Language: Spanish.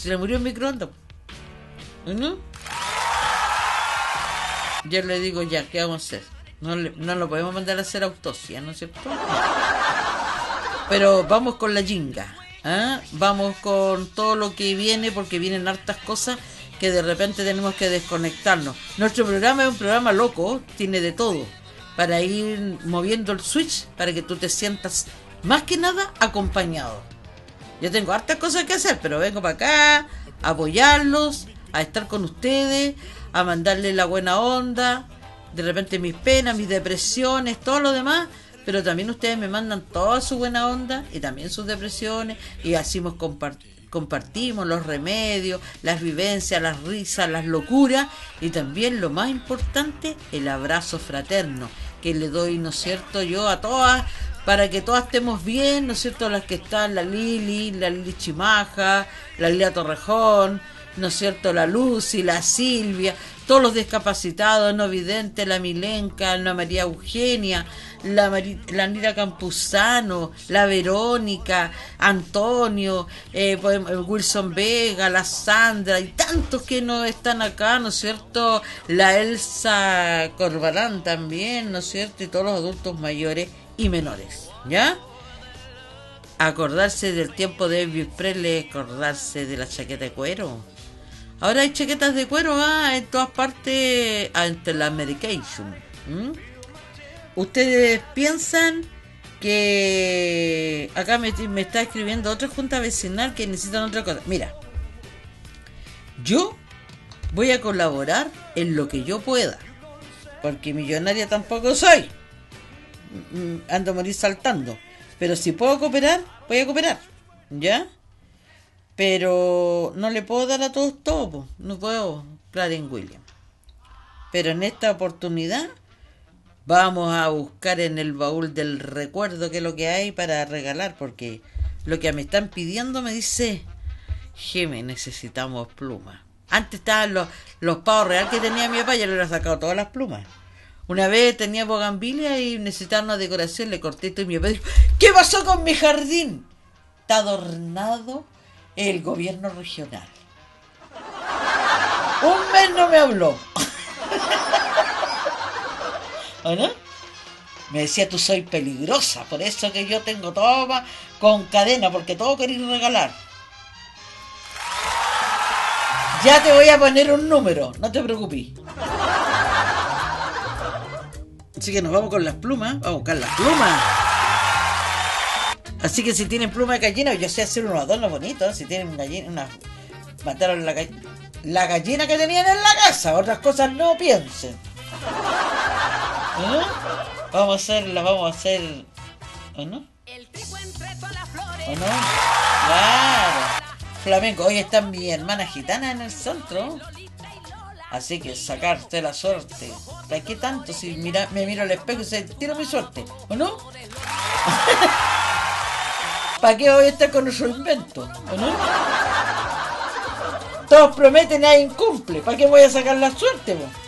se le murió el microondas. ¿No? Yo le digo, ya, ¿qué vamos a hacer? No lo podemos mandar a hacer autopsia, ¿no es cierto? Pero vamos con la jinga, ¿eh? Vamos con todo lo que viene, porque vienen hartas cosas que de repente tenemos que desconectarnos. Nuestro programa es un programa loco, tiene de todo, para ir moviendo el switch, para que tú te sientas más que nada acompañado. Yo tengo hartas cosas que hacer, pero vengo para acá a apoyarlos, a estar con ustedes, a mandarles la buena onda, de repente mis penas, mis depresiones, todo lo demás, pero también ustedes me mandan toda su buena onda y también sus depresiones, y así compartimos los remedios, las vivencias, las risas, las locuras, y también lo más importante, el abrazo fraterno que le doy, ¿no es cierto?, yo a todas, para que todas estemos bien, ¿no es cierto?, las que están, la Lili Chimaja, la Lilia Torrejón, ¿no es cierto?, la Lucy, la Silvia, todos los discapacitados, no videntes, la Milenka, la María Eugenia, la Nira Campuzano, la Verónica, Antonio, Wilson Vega, la Sandra, y tantos que no están acá, ¿no es cierto?, la Elsa Corbalán también, ¿no es cierto?, y todos los adultos mayores y menores, ¿ya? Acordarse del tiempo de Elvis Presley, acordarse de la chaqueta de cuero. Ahora hay chaquetas de cuero en todas partes, entre la medication. Ustedes piensan que acá me está escribiendo otra junta vecinal que necesitan otra cosa. Mira, yo voy a colaborar en lo que yo pueda, porque millonaria tampoco soy. Ando a morir saltando, pero si puedo cooperar, voy a cooperar, ¿ya? Pero no le puedo dar a todos todo, no puedo, Clarence William. Pero en esta oportunidad vamos a buscar en el baúl del recuerdo qué es lo que hay para regalar, porque lo que me están pidiendo me dice, Geme, necesitamos plumas. Antes estaban los pavos real que tenía mi papá, ya le hubiera sacado todas las plumas. Una vez tenía bogambilia y necesitaba una decoración, le corté esto y mi papá dijo, ¿qué pasó con mi jardín? Está adornado el gobierno regional. Un mes no me habló. ¿O no? Me decía, tú soy peligrosa, por eso que yo tengo todo con cadena, porque todo queréis regalar. Ya te voy a poner un número, no te preocupes. Así que nos vamos con las plumas, vamos a buscar las plumas. Así que si tienen pluma de gallina, yo sé hacer unos adornos bonitos. Si tienen gallina, mataron la gallina que tenían en la casa. Otras cosas no piensen. ¿Eh? Vamos a hacer. ¿O no? ¿O no? Claro. Flamenco. Hoy está mi hermana gitana en el centro. Así que sacarte la suerte. ¿Para qué tanto? Si me miro al espejo y se tiro mi suerte. ¿O no? ¿Para qué voy a estar con nuestro invento? ¿O no? Todos prometen y nadie incumple. ¿Para qué voy a sacar la suerte, vos?